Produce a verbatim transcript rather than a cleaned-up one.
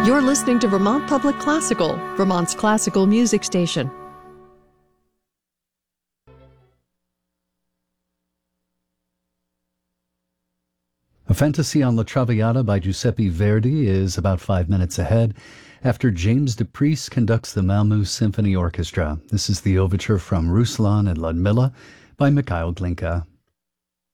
You're listening to Vermont Public Classical, Vermont's classical music station. A Fantasy on La Traviata by Giuseppe Verdi is about five minutes ahead after James DePriest conducts the Malmö Symphony Orchestra. This is the overture from Ruslan and Ludmilla by Mikhail Glinka.